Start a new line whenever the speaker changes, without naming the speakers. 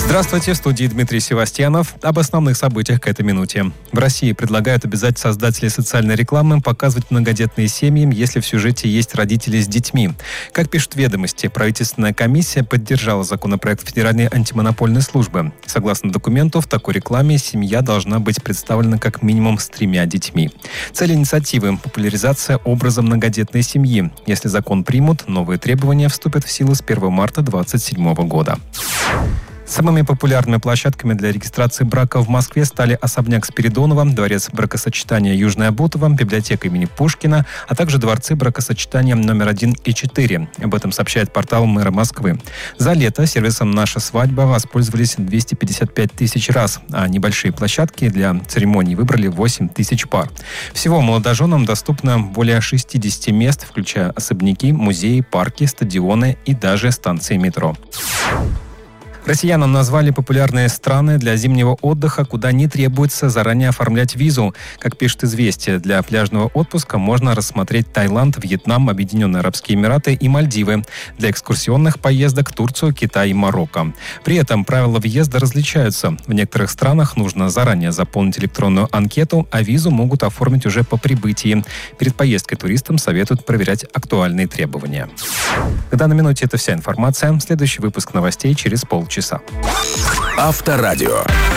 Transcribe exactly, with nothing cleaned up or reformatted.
Здравствуйте, в студии Дмитрий Севастьянов. Об основных событиях к этой минуте. В России предлагают обязать создателей социальной рекламы показывать многодетные семьи, если в сюжете есть родители с детьми. Как пишут «Ведомости», правительственная комиссия поддержала законопроект Федеральной антимонопольной службы. Согласно документу, в такой рекламе семья должна быть представлена как минимум с тремя детьми. Цель инициативы – популяризация образа многодетной семьи. Если закон примут, новые требования вступят в силу с первого марта две тысячи двадцать седьмого года. Самыми популярными площадками для регистрации брака в Москве стали особняк Спиридонова, дворец бракосочетания Южное Бутово, библиотека имени Пушкина, а также дворцы бракосочетания номер один и четыре. Об этом сообщает портал мэра Москвы. За лето сервисом «Наша свадьба» воспользовались двести пятьдесят пять тысяч раз, а небольшие площадки для церемоний выбрали восемь тысяч пар. Всего молодоженам доступно более шестьдесят мест, включая особняки, музеи, парки, стадионы и даже станции метро. Россиянам назвали популярные страны для зимнего отдыха, куда не требуется заранее оформлять визу. Как пишет «Известия», для пляжного отпуска можно рассмотреть Таиланд, Вьетнам, Объединенные Арабские Эмираты и Мальдивы. Для экскурсионных поездок – Турцию, Китай и Марокко. При этом правила въезда различаются. В некоторых странах нужно заранее заполнить электронную анкету, а визу могут оформить уже по прибытии. Перед поездкой туристам советуют проверять актуальные требования. К данной минуте это вся информация. Следующий выпуск новостей через полчаса.
Авторадио.